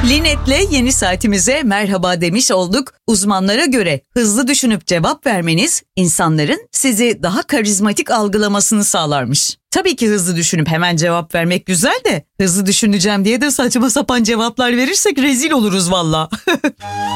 Linet'le yeni saatimize merhaba demiş olduk. Uzmanlara göre hızlı düşünüp cevap vermeniz insanların sizi daha karizmatik algılamasını sağlarmış. Tabii ki hızlı düşünüp hemen cevap vermek güzel de hızlı düşüneceğim diye de saçma sapan cevaplar verirsek rezil oluruz valla.